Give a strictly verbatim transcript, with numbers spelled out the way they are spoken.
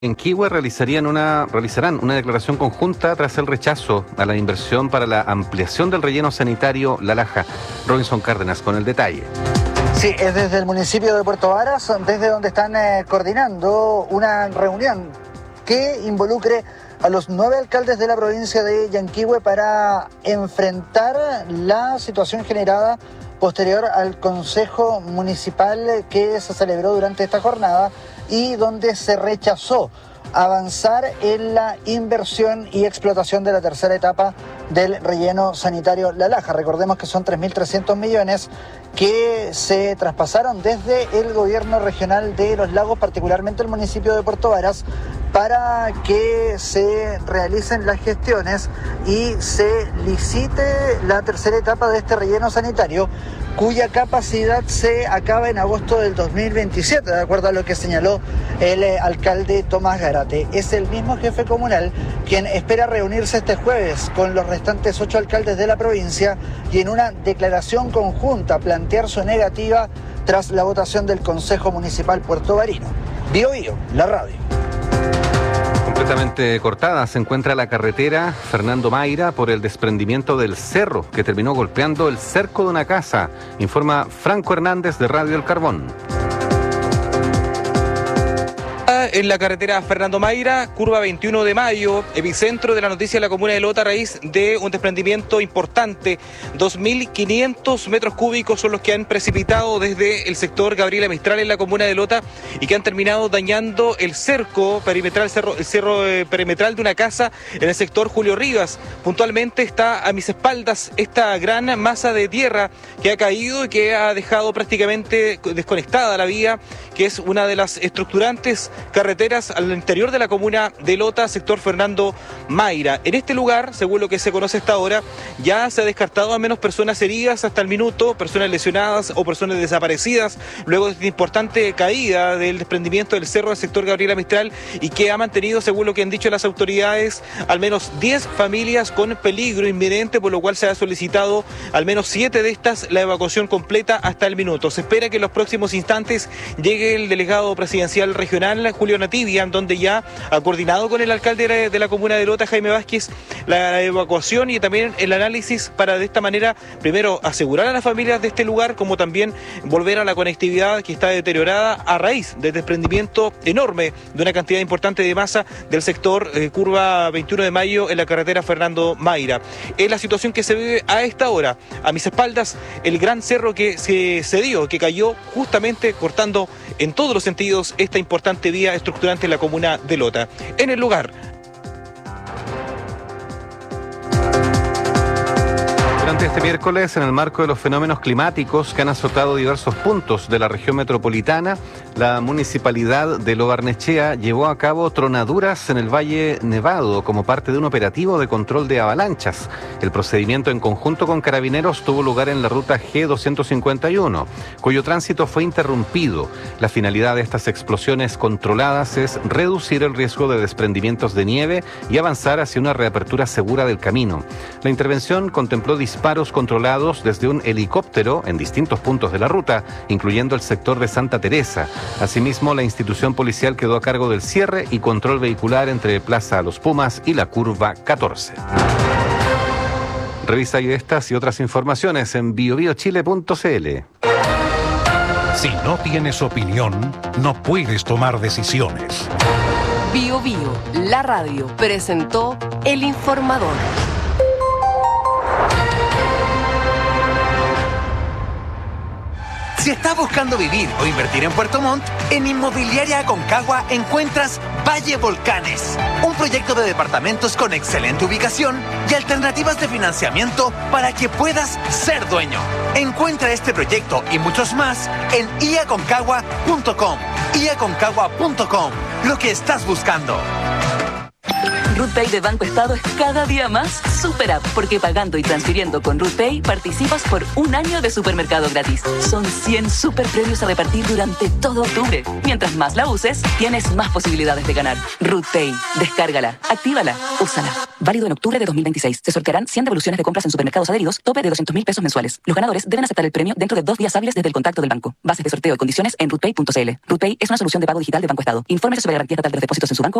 En Quihue realizarían una, realizarán una declaración conjunta tras el rechazo a la inversión para la ampliación del relleno sanitario La Laja. Robinson Cárdenas con el detalle. Sí, es desde el municipio de Puerto Varas, desde donde están eh, coordinando una reunión que involucre a los nueve alcaldes de la provincia de Yanquihue para enfrentar la situación generada posterior al Consejo Municipal que se celebró durante esta jornada y donde se rechazó avanzar en la inversión y explotación de la tercera etapa del relleno sanitario La Laja. Recordemos que son tres mil trescientos millones que se traspasaron desde el gobierno regional de Los Lagos, particularmente el municipio de Puerto Varas, para que se realicen las gestiones y se licite la tercera etapa de este relleno sanitario, cuya capacidad se acaba en agosto del dos mil veintisiete, de acuerdo a lo que señaló el eh, alcalde Tomás Garate. Es el mismo jefe comunal quien espera reunirse este jueves con los restantes ocho alcaldes de la provincia y en una declaración conjunta plantear su negativa tras la votación del Consejo Municipal puertovarino. Bio Bio, la radio. Completamente cortada se encuentra la carretera Fernando Mayra por el desprendimiento del cerro que terminó golpeando el cerco de una casa, informa Franco Hernández de Radio El Carbón. En la carretera Fernando Mayra, curva veintiuno de mayo, epicentro de la noticia de la comuna de Lota a raíz de un desprendimiento importante. dos mil quinientos metros cúbicos son los que han precipitado desde el sector Gabriela Mistral en la comuna de Lota y que han terminado dañando el cerco perimetral, cerro, el cerro eh, perimetral de una casa en el sector Julio Rivas. Puntualmente está a mis espaldas esta gran masa de tierra que ha caído y que ha dejado prácticamente desconectada la vía, que es una de las estructurantes carreteras al interior de la comuna de Lota, sector Fernando Mayra. En este lugar, según lo que se conoce hasta ahora, ya se ha descartado a menos personas heridas hasta el minuto, personas lesionadas o personas desaparecidas, luego de esta importante caída del desprendimiento del cerro del sector Gabriela Mistral y que ha mantenido, según lo que han dicho las autoridades, al menos diez familias con peligro inminente, por lo cual se ha solicitado al menos siete de estas la evacuación completa hasta el minuto. Se espera que en los próximos instantes llegue el delegado presidencial regional, Julio Natibia, donde ya ha coordinado con el alcalde de la comuna de Lota, Jaime Vázquez, la evacuación y también el análisis para de esta manera, primero, asegurar a las familias de este lugar, como también volver a la conectividad que está deteriorada a raíz del desprendimiento enorme de una cantidad importante de masa del sector eh, curva veintiuno de mayo en la carretera Fernando Mayra. Es la situación que se vive a esta hora. A mis espaldas, el gran cerro que se cedió, que cayó justamente cortando en todos los sentidos esta importante vía estructurante en la comuna de Lota. En el lugar. Durante este miércoles, en el marco de los fenómenos climáticos que han azotado diversos puntos de la región metropolitana, la municipalidad de Lo Barnechea llevó a cabo tronaduras en el Valle Nevado como parte de un operativo de control de avalanchas. El procedimiento en conjunto con carabineros tuvo lugar en la ruta G doscientos cincuenta y uno, cuyo tránsito fue interrumpido. La finalidad de estas explosiones controladas es reducir el riesgo de desprendimientos de nieve y avanzar hacia una reapertura segura del camino. La intervención contempló disparos controlados desde un helicóptero en distintos puntos de la ruta, incluyendo el sector de Santa Teresa. Asimismo, la institución policial quedó a cargo del cierre y control vehicular entre Plaza Los Pumas y la curva catorce. Revisa estas y otras informaciones en bio bio chile punto c l. Si no tienes opinión, no puedes tomar decisiones. Bio Bio, la radio, presentó El Informador. Si estás buscando vivir o invertir en Puerto Montt, en Inmobiliaria Aconcagua encuentras Valle Volcanes, un proyecto de departamentos con excelente ubicación y alternativas de financiamiento para que puedas ser dueño. Encuentra este proyecto y muchos más en i aconcagua punto com. i aconcagua punto com, lo que estás buscando. RootPay de Banco Estado es cada día más super app, porque pagando y transfiriendo con RootPay participas por un año de supermercado gratis. Son cien super premios a repartir durante todo octubre. Mientras más la uses, tienes más posibilidades de ganar. RootPay. Descárgala, actívala, úsala. Válido en octubre de dos mil veintiséis. Se sortearán cien devoluciones de compras en supermercados adheridos, tope de doscientos mil pesos mensuales. Los ganadores deben aceptar el premio dentro de dos días hábiles desde el contacto del banco. Bases de sorteo y condiciones en rootpay punto c l. RootPay es una solución de pago digital de Banco Estado. Infórmese sobre garantía estatal de los depósitos en su banco